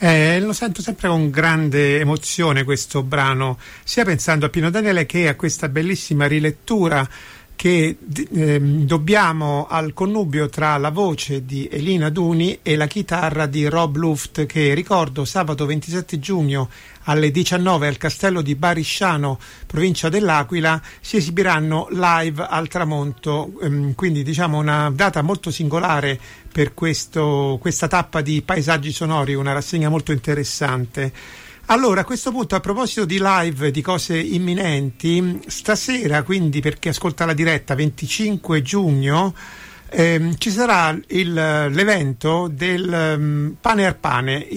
Lo sento sempre con grande emozione questo brano, sia pensando a Pino Daniele che a questa bellissima rilettura che dobbiamo al connubio tra la voce di Elina Duni e la chitarra di Rob Luft, che ricordo sabato 27 giugno alle 19 al Castello di Barisciano, provincia dell'Aquila, si esibiranno live al tramonto, quindi diciamo una data molto singolare per questa tappa di Paesaggi Sonori, una rassegna molto interessante. Allora, a questo punto, a proposito di live, di cose imminenti, stasera, quindi per chi ascolta la diretta, 25 giugno, ci sarà l'evento del Pane Arpane,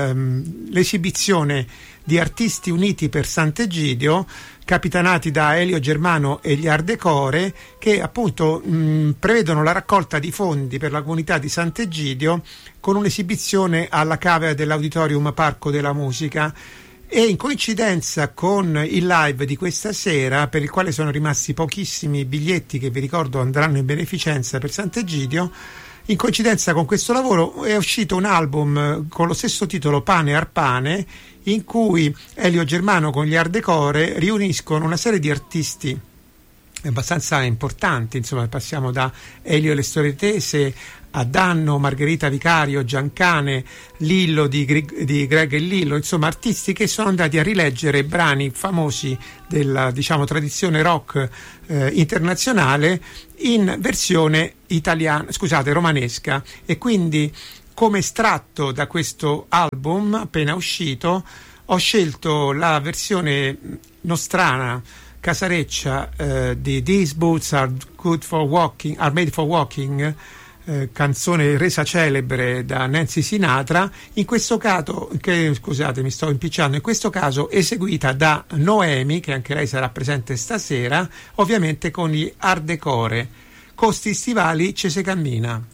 l'esibizione di Artisti Uniti per Sant'Egidio, capitanati da Elio Germano e gli Art Decore, che appunto prevedono la raccolta di fondi per la comunità di Sant'Egidio con un'esibizione alla cave dell'Auditorium Parco della Musica. E in coincidenza con il live di questa sera, per il quale sono rimasti pochissimi biglietti che vi ricordo andranno in beneficenza per Sant'Egidio, in coincidenza con questo lavoro è uscito un album con lo stesso titolo, Pane Arpane, in cui Elio Germano con gli Art Decore riuniscono una serie di artisti abbastanza importanti, insomma passiamo da Elio e le Storie Tese a Danno, Margherita Vicario, Giancane, Lillo di Greg e Lillo, insomma artisti che sono andati a rileggere brani famosi della, diciamo, tradizione rock internazionale in versione italiana, scusate, romanesca, e quindi come estratto da questo album appena uscito ho scelto la versione nostrana casareccia di These Boots Are Made for Walking, canzone resa celebre da Nancy Sinatra, in questo caso, scusate mi sto impicciando, in questo caso eseguita da Noemi, che anche lei sarà presente stasera, ovviamente con gli Art Decore. Costi stivali, ci se cammina.